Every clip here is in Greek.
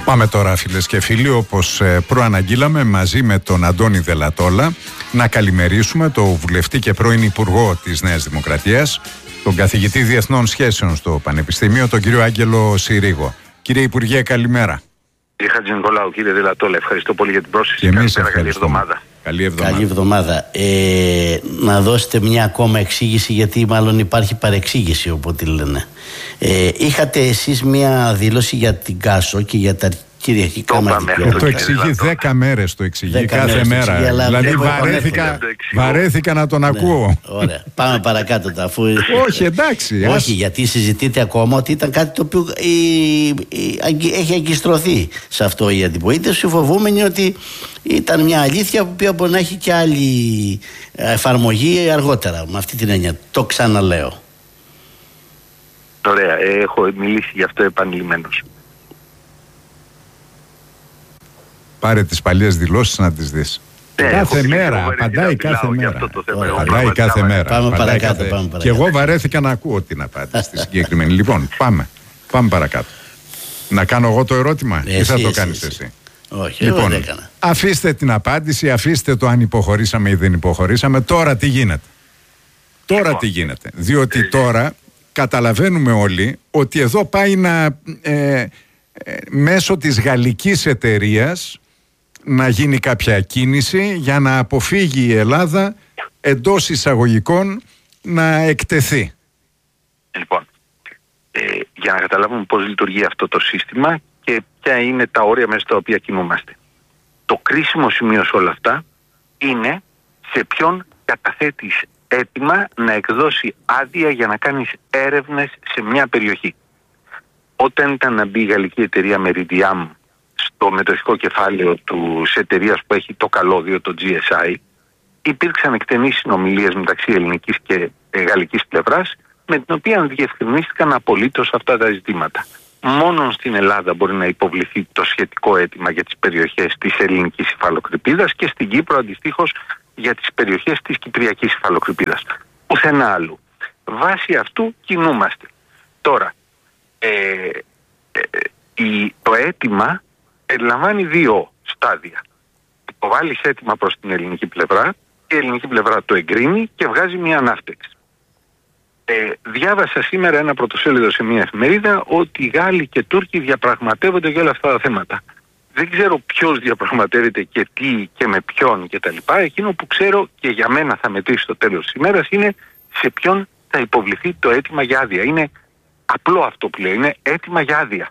Πάμε τώρα, φίλες και φίλοι, όπως προαναγγείλαμε, μαζί με τον Αντώνη Δελατόλα να καλημερίσουμε τον βουλευτή και πρώην Υπουργό της Νέας Δημοκρατίας, τον καθηγητή Διεθνών Σχέσεων στο Πανεπιστήμιο, τον κύριο Άγγελο Συρίγο. Κύριε Υπουργέ, καλημέρα. Κύριε Χατζηνικολάου, κύριε Δελατόλα, ευχαριστώ πολύ για την πρόσκληση. Και εμείς καλή εβδομάδα. Καλή εβδομάδα. Να δώσετε μια ακόμα εξήγηση, γιατί μάλλον υπάρχει παρεξήγηση, οπότε λένε. Είχατε εσείς μια δήλωση για την Κάσο και για τα κυριαρχικά μας δικαιώματα. Το εξηγεί 10 μέρες, το εξηγεί κάθε μέρα. Δηλαδή βαρέθηκα να τον ακούω. Ωραία. Πάμε παρακάτω. Όχι, εντάξει. Όχι, γιατί συζητείτε ακόμα ότι ήταν κάτι το οποίο έχει αγκιστρωθεί σε αυτό η αντιπολίτευση, φοβούμενοι ότι ήταν μια αλήθεια που μπορεί να έχει και άλλη εφαρμογή αργότερα. Με αυτή την έννοια. Το ξαναλέω. Ωραία. Έχω μιλήσει γι' αυτό επανειλημμένως. Πάρε τις παλιές δηλώσεις να τις δεις. Κάθε μέρα, απαντάει κάθε μέρα. Απαντάει κάθε μέρα. Πάμε παρακάτω. Και εγώ βαρέθηκα να ακούω την απάντηση στη συγκεκριμένη. Λοιπόν, πάμε παρακάτω. Να κάνω εγώ το ερώτημα ή θα το κάνεις εσύ? Όχι, λοιπόν, εγώ δεν έκανα. Αφήστε την απάντηση, αφήστε το αν υποχωρήσαμε ή δεν υποχωρήσαμε. Τώρα τι γίνεται? Διότι τώρα καταλαβαίνουμε όλοι ότι εδώ πάει να μέσω της γαλλικής εταιρείας να γίνει κάποια κίνηση για να αποφύγει η Ελλάδα εντός εισαγωγικών να εκτεθεί. Λοιπόν, για να καταλάβουμε πώς λειτουργεί αυτό το σύστημα και ποια είναι τα όρια μέσα στα οποία κινούμαστε. Το κρίσιμο σημείο σε όλα αυτά είναι σε ποιον καταθέτεις έτοιμα να εκδώσει άδεια για να κάνεις έρευνες σε μια περιοχή. Όταν ήταν να μπει η γαλλική εταιρεία Meridiam στο μετοχικό κεφάλαιο της εταιρείας που έχει το καλώδιο, το GSI, υπήρξαν εκτενείς συνομιλίες μεταξύ ελληνικής και γαλλικής πλευράς, με την οποία διευκρινίστηκαν απολύτως αυτά τα ζητήματα. Μόνο στην Ελλάδα μπορεί να υποβληθεί το σχετικό αίτημα για τις περιοχές της ελληνικής υφαλοκρηπίδας και στην Κύπρο αντιστοίχως για τις περιοχές της κυπριακής υφαλοκρηπίδας. Πουθενά άλλου. Βάσει αυτού κινούμαστε. Τώρα, το αίτημα περιλαμβάνει δύο στάδια. Υποβάλλεις αίτημα προς την ελληνική πλευρά, η ελληνική πλευρά το εγκρίνει και βγάζει μια ανάφτεξη. Διάβασα σήμερα ένα πρωτοσέλιδο σε μια εφημερίδα ότι οι Γάλλοι και Τούρκοι διαπραγματεύονται για όλα αυτά τα θέματα. Δεν ξέρω ποιος διαπραγματεύεται και τι και με ποιον κτλ. Εκείνο που ξέρω και για μένα θα μετρήσει στο τέλος της ημέρας είναι σε ποιον θα υποβληθεί το αίτημα για άδεια. Είναι απλό αυτό που λέω, είναι αίτημα για άδεια.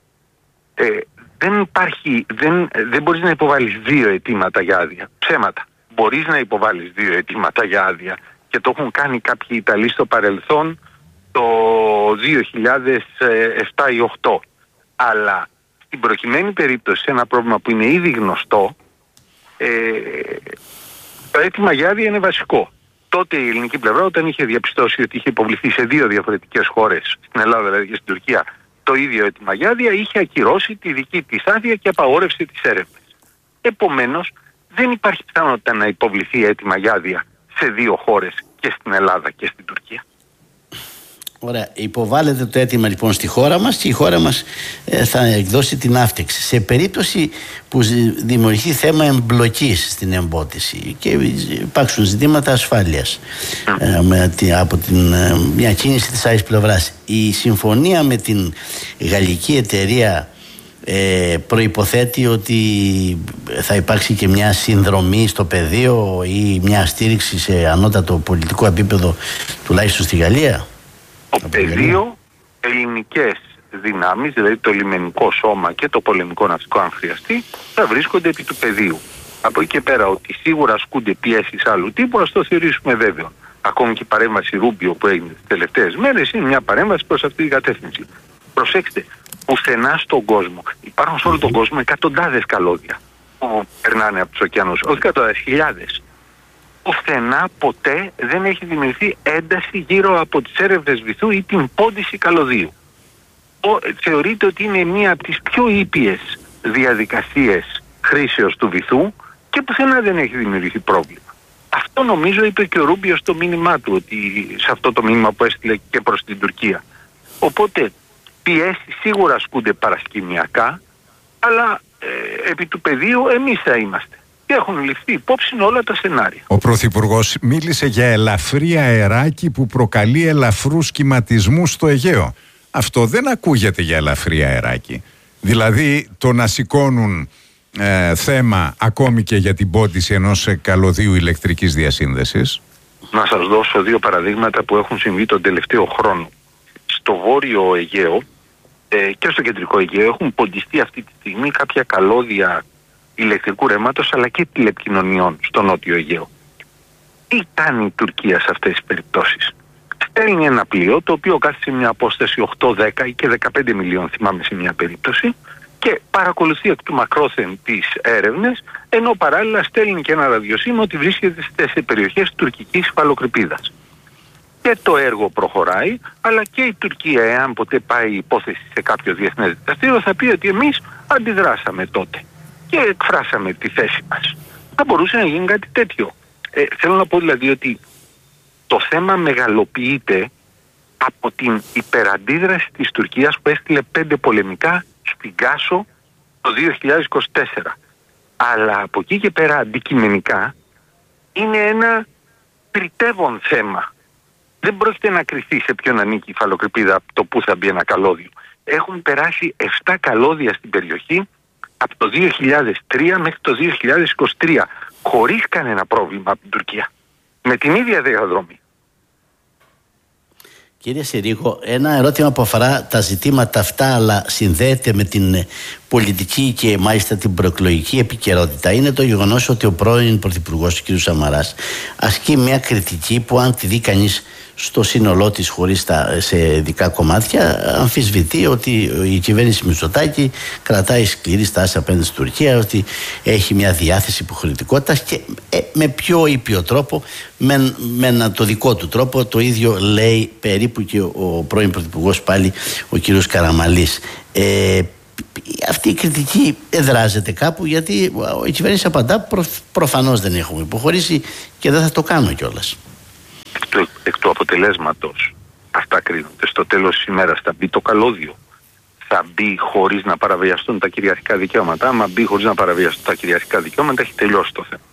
Δεν μπορείς να υποβάλεις δύο αιτήματα για άδεια. Ψέματα. Μπορείς να υποβάλεις δύο αιτήματα για άδεια και το έχουν κάνει κάποιοι Ιταλοί στο παρελθόν το 2007 ή 2008. Αλλά στην προκειμένη περίπτωση, σε ένα πρόβλημα που είναι ήδη γνωστό, το αίτημα για άδεια είναι βασικό. Τότε η ελληνική πλευρά, όταν είχε διαπιστώσει ότι είχε υποβληθεί σε δύο διαφορετικές χώρες, στην Ελλάδα δηλαδή και στην Τουρκία, το ίδιο αίτημα για άδεια, είχε ακυρώσει τη δική της άδεια και απαγόρευσε τις έρευνες. Επομένως, δεν υπάρχει πιθανότητα να υποβληθεί αίτημα για άδεια σε δύο χώρες, και στην Ελλάδα και στην Τουρκία. Ωραία. Υποβάλλεται το αίτημα λοιπόν στη χώρα μας και η χώρα μας θα εκδώσει την άφτεξη. Σε περίπτωση που δημιουργηθεί θέμα εμπλοκής στην εμπότιση και υπάρξουν ζητήματα ασφάλειας από μια κίνηση της άλλης πλευράς, η συμφωνία με την γαλλική εταιρεία προϋποθέτει ότι θα υπάρξει και μια συνδρομή στο πεδίο ή μια στήριξη σε ανώτατο πολιτικό επίπεδο, τουλάχιστον στη Γαλλία? Το πεδίο, ελληνικές δυνάμεις, δηλαδή το λιμενικό σώμα και το πολεμικό ναυτικό αν χρειαστεί, θα βρίσκονται επί του πεδίου. Από εκεί και πέρα ότι σίγουρα ασκούνται πιέσεις άλλου τύπου, ας το θεωρήσουμε βέβαιο. Ακόμη και η παρέμβαση Ρούμπιο που έγινε τις τελευταίες μέρες είναι μια παρέμβαση προς αυτή την κατεύθυνση. Προσέξτε, πουθενά στον κόσμο, υπάρχουν σε όλο τον κόσμο εκατοντάδες καλώδια που περνάνε από τους ωκεανούς, όχι εκατοντάδες, χιλιάδες. Πουθενά ποτέ δεν έχει δημιουργηθεί ένταση γύρω από τις έρευνες βυθού ή την πόντιση καλωδίου. Θεωρείται ότι είναι μία από τις πιο ήπιες διαδικασίες χρήσεως του βυθού και πουθενά δεν έχει δημιουργηθεί πρόβλημα. Αυτό νομίζω είπε και ο Ρούμπιο στο μήνυμά του, ότι σε αυτό το μήνυμα που έστειλε και προς την Τουρκία. Οπότε πιέσεις σίγουρα ασκούνται παρασκηνιακά, αλλά επί του πεδίου εμείς θα είμαστε. Και έχουν ληφθεί υπόψη όλα τα σενάρια. Ο Πρωθυπουργός μίλησε για ελαφρύ αεράκι που προκαλεί ελαφρούς κυματισμούς στο Αιγαίο. Αυτό δεν ακούγεται για ελαφρύ αεράκι. Δηλαδή το να σηκώνουν θέμα ακόμη και για την πόντιση ενός καλωδίου ηλεκτρικής διασύνδεσης. Να σας δώσω 2 παραδείγματα που έχουν συμβεί τον τελευταίο χρόνο. Στο βόρειο Αιγαίο και στο κεντρικό Αιγαίο έχουν ποντιστεί αυτή τη στιγμή κάποια καλώδια ηλεκτρικού ρεύματος αλλά και τηλεπικοινωνιών στο νότιο Αιγαίο. Τι κάνει η Τουρκία σε αυτές τις περιπτώσεις? Στέλνει ένα πλοίο το οποίο κάθεται σε μια απόσταση 8, 10 ή και 15 μιλίων, θυμάμαι σε μια περίπτωση, και παρακολουθεί εκ του μακρόθεν τις έρευνες, ενώ παράλληλα στέλνει και ένα ραδιοσύμνο ότι βρίσκεται σε περιοχές τουρκικής υφαλοκρηπίδας. Και το έργο προχωράει, αλλά και η Τουρκία, εάν ποτέ πάει η υπόθεση σε κάποιο διεθνές δικαστήριο, θα πει ότι εμείς αντιδράσαμε τότε και εκφράσαμε τη θέση μας. Θα μπορούσε να γίνει κάτι τέτοιο. Θέλω να πω δηλαδή ότι το θέμα μεγαλοποιείται από την υπεραντίδραση της Τουρκίας που έστειλε 5 πολεμικά στην Κάσο το 2024. Αλλά από εκεί και πέρα αντικειμενικά είναι ένα τριτεύον θέμα. Δεν πρόκειται να κριθεί σε ποιον ανήκει η υφαλοκρηπίδα το που θα μπει ένα καλώδιο. Έχουν περάσει 7 καλώδια στην περιοχή από το 2003 μέχρι το 2023 χωρίς κανένα πρόβλημα από την Τουρκία. Με την ίδια διαδρομή. Κύριε Συρίγο, ένα ερώτημα που αφορά τα ζητήματα αυτά αλλά συνδέεται με την πολιτική και μάλιστα την προεκλογική επικαιρότητα είναι το γεγονός ότι ο πρώην Πρωθυπουργός, ο κ. Σαμαράς, ασκεί μια κριτική που αν τη δει κανείς στο σύνολό της χωρίς σε ειδικά κομμάτια αμφισβητεί ότι η κυβέρνηση Μητσοτάκη κρατάει σκληρή στάση απέναντι στην Τουρκία, ότι έχει μια διάθεση υποχρεωτικότητας και με πιο ήπιο τρόπο, με το δικό του τρόπο, το ίδιο λέει περίπου και ο πρώην Πρωθυπουργός πάλι, ο κ. Καραμανλής. Αυτή η κριτική εδράζεται κάπου, γιατί η κυβέρνηση απαντά προφανώς δεν έχουμε υποχωρήσει και δεν θα το κάνω κιόλας. Εκ του αποτελέσματος αυτά κρίνονται. Στο τέλος της ημέρας θα μπει το καλώδιο, θα μπει χωρίς να παραβιαστούν τα κυριαρχικά δικαιώματα. Άμα μπει χωρίς να παραβιαστούν τα κυριαρχικά δικαιώματα, έχει τελειώσει το θέμα.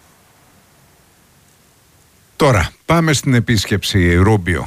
Τώρα πάμε στην επίσκεψη Ρούμπιο.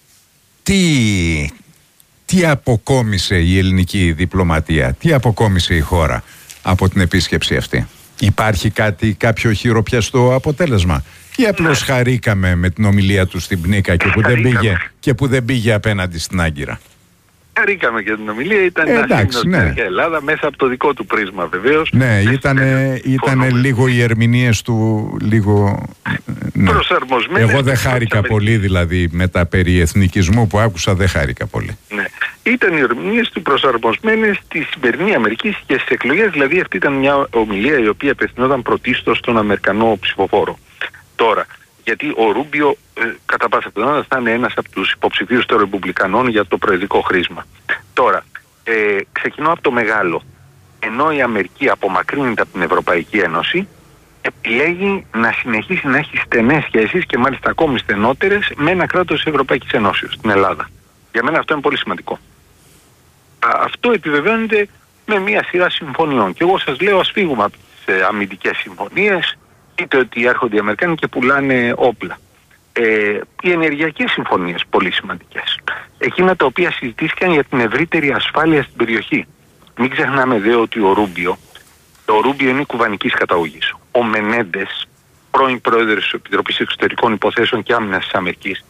Τι αποκόμισε η ελληνική διπλωματία, τι αποκόμισε η χώρα από την επίσκεψη αυτή? Υπάρχει κάποιο χειροπιαστό αποτέλεσμα ή απλώς χαρήκαμε με την ομιλία του στην Πνίκα και που δεν πήγε απέναντι στην Άγκυρα? Χαρήκαμε και την ομιλία, ήταν ένα σύμνο στην Ελλάδα μέσα από το δικό του πρίσμα βεβαίως. Ναι, ήταν λίγο οι ερμηνείες του λίγο προσαρμοσμένες. Εγώ δεν χάρηκα πολύ, δηλαδή με τα περί εθνικισμού που άκουσα δεν χάρηκα πολύ. Ναι, ήταν οι ερμηνείες του προσαρμοσμένες στη σημερινή Αμερική και στις εκλογές, δηλαδή αυτή ήταν μια ομιλία η οποία απευθυνόταν πρωτίστως στον Αμερικανό ψηφοφόρο. Τώρα, γιατί ο Ρούμπιο κατά πάσα πιθανότητα θα είναι ένας από τους υποψηφίους των Ρεπουμπλικανών για το προεδρικό χρήσμα. Τώρα, ξεκινώ από το μεγάλο. Ενώ η Αμερική απομακρύνεται από την Ευρωπαϊκή Ένωση, επιλέγει να συνεχίσει να έχει στενές σχέσεις και μάλιστα ακόμη στενότερες με ένα κράτος της Ευρωπαϊκής Ενώσεως, την Ελλάδα. Για μένα αυτό είναι πολύ σημαντικό. Αυτό επιβεβαιώνεται με μια σειρά συμφωνιών. Και εγώ σας λέω, ας φύγουμε από τις αμυντικές συμφωνίες, είτε ότι έρχονται οι Αμερικάνοι και πουλάνε όπλα. Οι ενεργειακές συμφωνίες πολύ σημαντικές. Εκείνα τα οποία συζητήθηκαν για την ευρύτερη ασφάλεια στην περιοχή. Μην ξεχνάμε δε ότι ο Ρούμπιο είναι κουβανικής καταγωγής. Ο Μενέντες, πρώην πρόεδρος της Επιτροπής Εξωτερικών Υποθέσεων και Άμυνας της Αμερικής,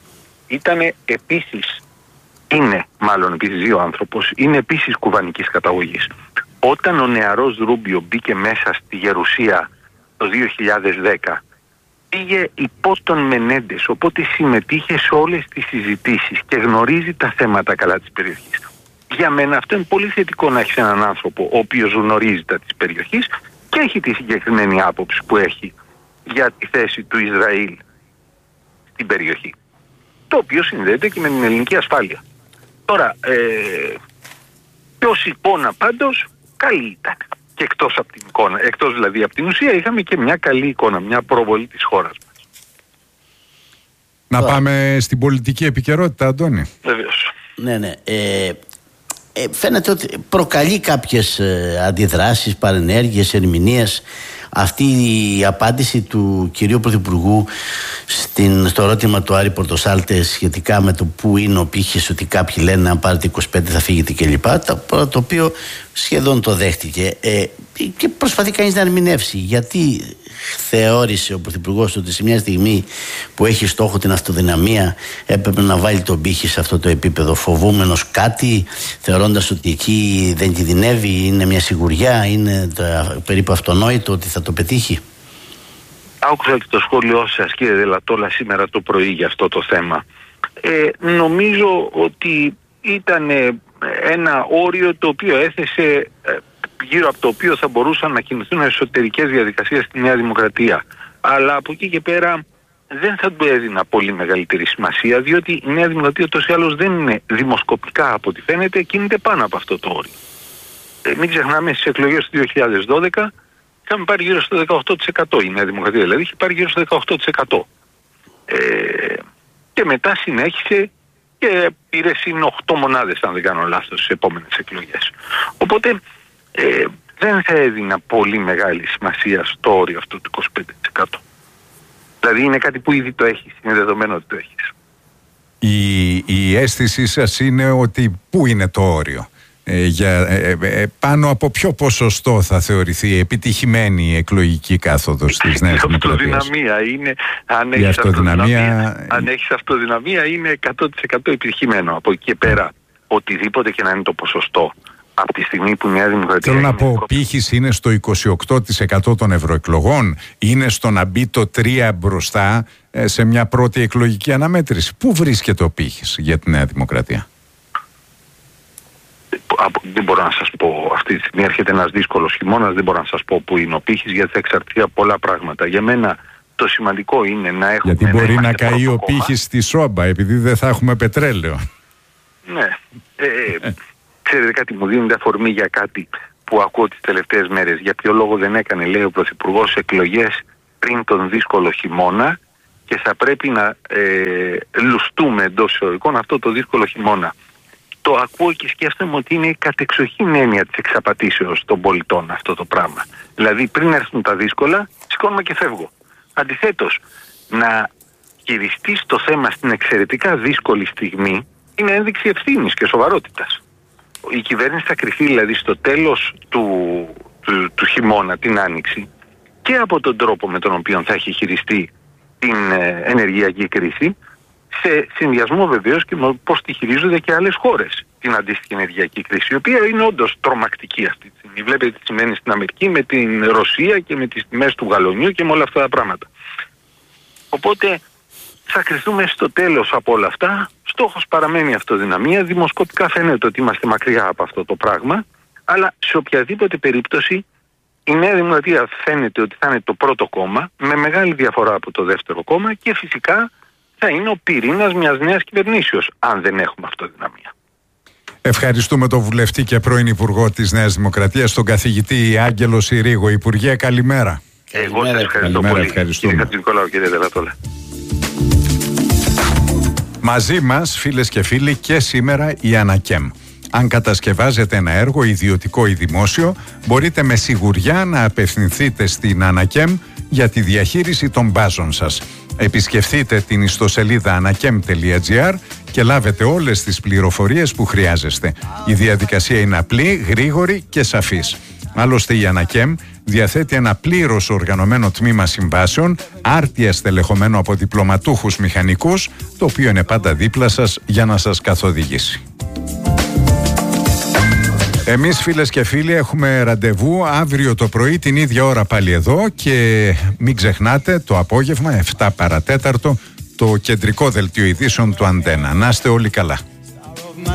είναι ο άνθρωπος, είναι επίσης κουβανικής καταγωγής. Όταν ο νεαρός Ρούμπιο μπήκε μέσα στη Γερουσία το 2010, πήγε υπό τον Μενέντες, οπότε συμμετείχε σε όλες τις συζητήσεις και γνωρίζει τα θέματα καλά της περιοχής. Για μένα αυτό είναι πολύ θετικό, να έχεις έναν άνθρωπο ο οποίος γνωρίζει τα της περιοχής και έχει τη συγκεκριμένη άποψη που έχει για τη θέση του Ισραήλ στην περιοχή, το οποίο συνδέεται και με την ελληνική ασφάλεια. Τώρα, ως εικόνα πάντως καλή ήταν. Και εκτός από την εικόνα, εκτός δηλαδή από την ουσία, είχαμε και μια καλή εικόνα, μια προβολή της χώρας μας. Να πάμε στην πολιτική επικαιρότητα, Αντώνη. Βεβαίως. Ναι. φαίνεται ότι προκαλεί κάποιες αντιδράσεις, παρενέργειες, ερμηνείες αυτή η απάντηση του κυρίου Πρωθυπουργού στο ερώτημα του Άρη Πορτοσάλτε σχετικά με το πού είναι ο πύχης, ότι κάποιοι λένε αν πάρετε 25 θα φύγετε κλπ. Το οποίο σχεδόν το δέχτηκε και προσπαθεί κανείς να ερμηνεύσει γιατί θεώρησε ο Πρωθυπουργός ότι σε μια στιγμή που έχει στόχο την αυτοδυναμία έπρεπε να βάλει τον πύχη σε αυτό το επίπεδο, φοβούμενος κάτι, θεωρώντας ότι εκεί δεν κινδυνεύει, είναι μια σιγουριά, είναι περίπου αυτονόητο ότι θα το πετύχει. Άκουσα και το σχόλιο σας, κύριε Δελατόλα, σήμερα το πρωί για αυτό το θέμα. Νομίζω ότι ήταν ένα όριο το οποίο έθεσε, γύρω από το οποίο θα μπορούσαν να κινηθούν εσωτερικές διαδικασίες στη Νέα Δημοκρατία. Αλλά από εκεί και πέρα δεν θα του έδινα πολύ μεγαλύτερη σημασία, διότι η Νέα Δημοκρατία τόσο ή άλλως δεν είναι δημοσκοπικά από ό,τι φαίνεται, κινείται πάνω από αυτό το όριο. Μην ξεχνάμε, στις εκλογές του 2012 είχαμε πάρει γύρω στο 18%. Η Νέα Δημοκρατία δηλαδή είχε πάρει γύρω στο 18%. Και μετά συνέχισε και πήρε συν 8 μονάδες, αν δεν κάνω λάθος, στις επόμενες εκλογές. Οπότε δεν θα έδινα πολύ μεγάλη σημασία στο όριο αυτό του 25%. Δηλαδή είναι κάτι που ήδη το έχεις, είναι δεδομένο ότι το έχεις. Η αίσθησή σας είναι ότι πού είναι το όριο? Πάνω από ποιο ποσοστό θα θεωρηθεί επιτυχημένη η εκλογική κάθοδος της Νέας Δημοκρατίας? Αν έχεις αυτοδυναμία είναι 100% επιτυχημένο. Από εκεί και πέρα οτιδήποτε και να είναι το ποσοστό, από τη στιγμή που η Νέα Δημοκρατία... Θέλω να πω, ο πύχης είναι στο 28% των ευρωεκλογών, είναι στο να μπει το 3 μπροστά σε μια πρώτη εκλογική αναμέτρηση. Πού βρίσκεται ο πύχης για τη Νέα Δημοκρατία? Δεν μπορώ να σας πω. Αυτή τη στιγμή έρχεται ένας δύσκολος χειμώνας, δεν μπορώ να σας πω που είναι ο πύχης, γιατί θα εξαρτηθεί από πολλά πράγματα. Για μένα το σημαντικό είναι να έχουμε... Γιατί μπορεί να καεί ο πύχης στη Σόμπα, επειδή δεν θα έχουμε πετρέλαιο. Ναι. Ξέρετε κάτι, μου δίνεται αφορμή για κάτι που ακούω τις τελευταίες μέρες. Για ποιο λόγο δεν έκανε, λέει ο Πρωθυπουργός, εκλογές πριν τον δύσκολο χειμώνα και θα πρέπει να λουστούμε εντός εισαγωγικών αυτό το δύσκολο χειμώνα. Το ακούω και σκέφτομαι ότι είναι η κατεξοχήν έννοια της εξαπατήσεως των πολιτών αυτό το πράγμα. Δηλαδή πριν έρθουν τα δύσκολα, σηκώνουμε και φεύγω. Αντιθέτως, να χειριστείς το θέμα στην εξαιρετικά δύσκολη στιγμή είναι ένδειξη ευθύνης και σοβαρότητας. Η κυβέρνηση θα κρυφτεί δηλαδή στο τέλος του χειμώνα, την άνοιξη, και από τον τρόπο με τον οποίο θα έχει χειριστεί την ενεργειακή κρίση, σε συνδυασμό βεβαίως και με πώς τη χειρίζονται και άλλες χώρες την αντίστοιχη ενεργειακή κρίση, η οποία είναι όντως τρομακτική αυτή τη στιγμή. Βλέπετε τι σημαίνει στην Αμερική με την Ρωσία και με τις τιμές του γαλονιού και με όλα αυτά τα πράγματα. Οπότε θα κρυθούμε στο τέλος από όλα αυτά. Στόχος παραμένει η αυτοδυναμία. Δημοσκοπικά φαίνεται ότι είμαστε μακριά από αυτό το πράγμα, αλλά σε οποιαδήποτε περίπτωση η Νέα Δημοκρατία φαίνεται ότι θα είναι το πρώτο κόμμα, με μεγάλη διαφορά από το δεύτερο κόμμα, και φυσικά θα είναι ο πυρήνας μιας νέας κυβερνήσεως, αν δεν έχουμε αυτοδυναμία. Ευχαριστούμε τον βουλευτή και πρώην Υπουργό της Νέας Δημοκρατίας, τον καθηγητή Άγγελο Συρίγο. Υπουργέ, καλημέρα. Εγώ σας ευχαριστώ πολύ. Ευχαριστούμε. Κύριε Χατζηνικολάου, κύριε Δελατόλα. Μαζί μας, φίλες και φίλοι, και σήμερα η Ανακέμ. Αν κατασκευάζετε ένα έργο, ιδιωτικό ή δημόσιο, μπορείτε με σιγουριά να απευθυνθείτε στην Ανακέμ για τη διαχείριση των μπάζων σας. Επισκεφτείτε την ιστοσελίδα anakem.gr και λάβετε όλες τις πληροφορίες που χρειάζεστε. Η διαδικασία είναι απλή, γρήγορη και σαφής. Άλλωστε η Ανακέμ διαθέτει ένα πλήρως οργανωμένο τμήμα συμβάσεων, άρτια στελεχωμένο από διπλωματούχους μηχανικούς, το οποίο είναι πάντα δίπλα σας για να σας καθοδηγήσει. Εμείς, φίλες και φίλοι, έχουμε ραντεβού αύριο το πρωί την ίδια ώρα πάλι εδώ, και μην ξεχνάτε το απόγευμα 7 παρατέταρτο το κεντρικό δελτίο ειδήσεων του Αντένα. Να είστε όλοι καλά.